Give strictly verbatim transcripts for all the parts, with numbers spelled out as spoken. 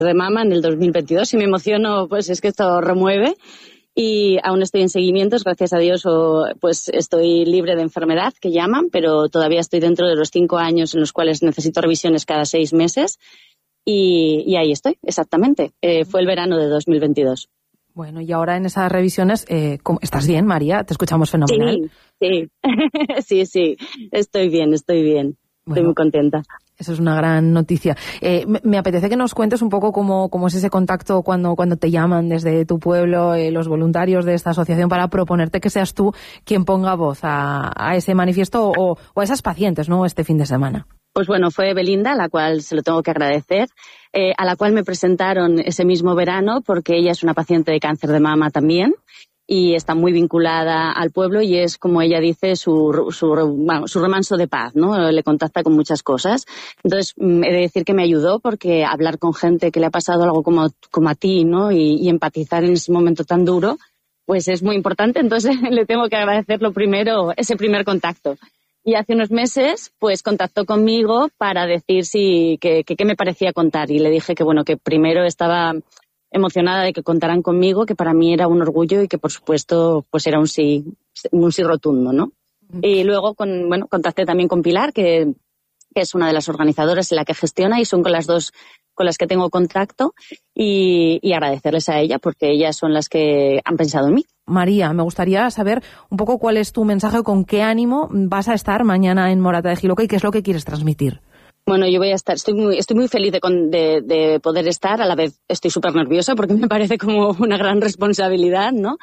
de mama en el dos mil veintidós. Si me emociono, pues es que esto remueve. Y aún estoy en seguimientos, gracias a Dios, o, pues estoy libre de enfermedad, que llaman, pero todavía estoy dentro de los cinco años en los cuales necesito revisiones cada seis meses. Y, y ahí estoy, exactamente. Eh, fue el verano de dos mil veintidós. Bueno, y ahora en esas revisiones, eh, ¿estás bien, María? Te escuchamos fenomenal. Sí, sí, sí, sí, estoy bien, estoy bien. Bueno, estoy muy contenta. Eso es una gran noticia. Eh, me, me apetece que nos cuentes un poco cómo, cómo es ese contacto cuando, cuando te llaman desde tu pueblo, eh, los voluntarios de esta asociación, para proponerte que seas tú quien ponga voz a, a ese manifiesto o, o a esas pacientes, ¿no?, este fin de semana. Pues bueno, fue Belinda, a la cual se lo tengo que agradecer, eh, a la cual me presentaron ese mismo verano, porque ella es una paciente de cáncer de mama también y está muy vinculada al pueblo y es, como ella dice, su, su, bueno, su remanso de paz, ¿no? Le contacta con muchas cosas. Entonces, he de decir que me ayudó, porque hablar con gente que le ha pasado algo como, como a ti, ¿no? Y, y empatizar en ese momento tan duro, pues es muy importante. Entonces, le tengo que agradecer lo primero, ese primer contacto. Y hace unos meses, pues contactó conmigo para decir si que, que, que me parecía contar. Y le dije que, bueno, que primero estaba emocionada de que contaran conmigo, que para mí era un orgullo y que, por supuesto, pues era un sí, un sí rotundo, ¿no? Uh-huh. Y luego, con, bueno, contacté también con Pilar, que, que es una de las organizadoras en la que gestiona, y son con las dos con las que tengo contacto, y, y agradecerles a ella, porque ellas son las que han pensado en mí. María, me gustaría saber un poco cuál es tu mensaje, con qué ánimo vas a estar mañana en Morata de Jiloca y qué es lo que quieres transmitir. Bueno, yo voy a estar, estoy muy, estoy muy feliz de, de, de poder estar, a la vez estoy súper nerviosa porque me parece como una gran responsabilidad, ¿no?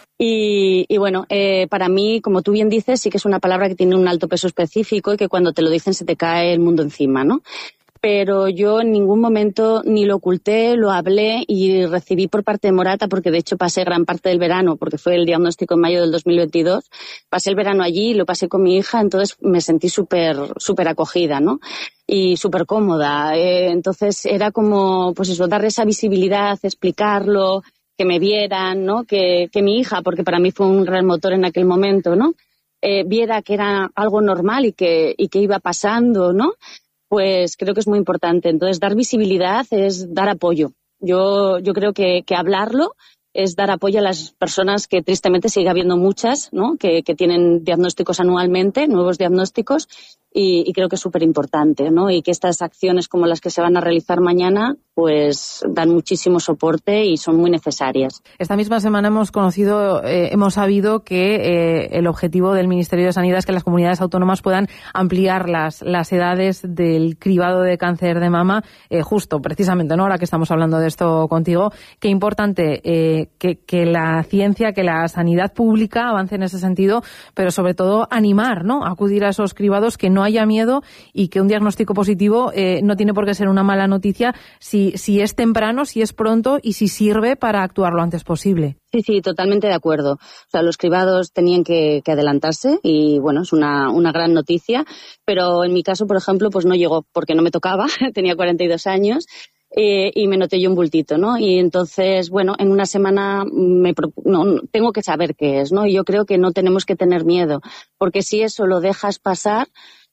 Y, y bueno, eh, para mí, como tú bien dices, sí que es una palabra que tiene un alto peso específico y que cuando te lo dicen se te cae el mundo encima, ¿no? Pero yo en ningún momento ni lo oculté, lo hablé y recibí por parte de Morata, porque de hecho pasé gran parte del verano, porque fue el diagnóstico en mayo del dos mil veintidós, pasé el verano allí, lo pasé con mi hija, entonces me sentí súper súper acogida, ¿no? Y súper cómoda. Eh, entonces era como, pues eso, darle esa visibilidad, explicarlo, que me vieran, ¿no? Que, que mi hija, porque para mí fue un gran motor en aquel momento, ¿no? Eh, viera que era algo normal y que, y que iba pasando, ¿no? Pues creo que es muy importante. Entonces, dar visibilidad es dar apoyo. Yo, yo creo que, que hablarlo es dar apoyo a las personas, que tristemente sigue habiendo muchas, ¿no? Que, que tienen diagnósticos anualmente, nuevos diagnósticos, y, y creo que es súper importante, ¿no? Y que estas acciones como las que se van a realizar mañana, pues dan muchísimo soporte y son muy necesarias. Esta misma semana hemos conocido, eh, hemos sabido que eh, el objetivo del Ministerio de Sanidad es que las comunidades autónomas puedan ampliar las, las edades del cribado de cáncer de mama, eh, justo, precisamente, ¿no? Ahora que estamos hablando de esto contigo, qué importante eh, que, que la ciencia, que la sanidad pública avance en ese sentido, pero sobre todo animar, ¿no? Acudir a esos cribados, que no haya miedo y que un diagnóstico positivo eh, no tiene por qué ser una mala noticia si, si es temprano, si es pronto y si sirve para actuar lo antes posible. Sí, sí, totalmente de acuerdo. O sea, los cribados tenían que, que adelantarse y, bueno, es una, una gran noticia, pero en mi caso, por ejemplo, pues no llegó porque no me tocaba, tenía cuarenta y dos años. Eh, y me noté yo un bultito, ¿no? Y entonces, bueno, en una semana me, no, tengo que saber qué es, ¿no? Y yo creo que no tenemos que tener miedo, porque si eso lo dejas pasar,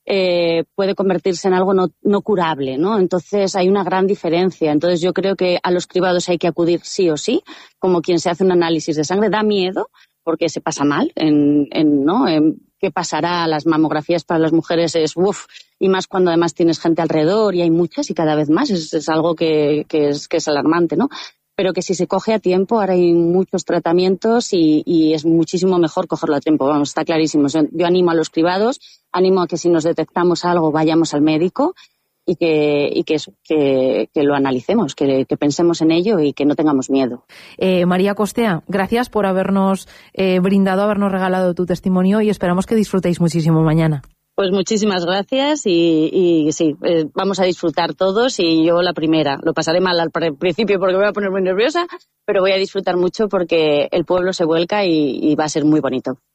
eh, puede convertirse en algo no, no curable, ¿no? Entonces hay una gran diferencia. Entonces yo creo que a los cribados hay que acudir sí o sí, como quien se hace un análisis de sangre. Da miedo, porque se pasa mal, en, en, ¿no? En, ¿qué pasará? Las mamografías para las mujeres es uff, y más cuando además tienes gente alrededor y hay muchas y cada vez más, es, es algo que, que, es, que es alarmante, ¿no? Pero que si se coge a tiempo, ahora hay muchos tratamientos y, y es muchísimo mejor cogerlo a tiempo, vamos, está clarísimo. Yo, yo animo a los cribados, animo a que si nos detectamos algo vayamos al médico y que y que, que, que lo analicemos, que, que pensemos en ello y que no tengamos miedo. Eh, María Costea, gracias por habernos eh, brindado, habernos regalado tu testimonio y esperamos que disfrutéis muchísimo mañana. Pues muchísimas gracias y, y sí, eh, vamos a disfrutar todos y yo la primera. Lo pasaré mal al principio porque me voy a poner muy nerviosa, pero voy a disfrutar mucho porque el pueblo se vuelca y, y va a ser muy bonito.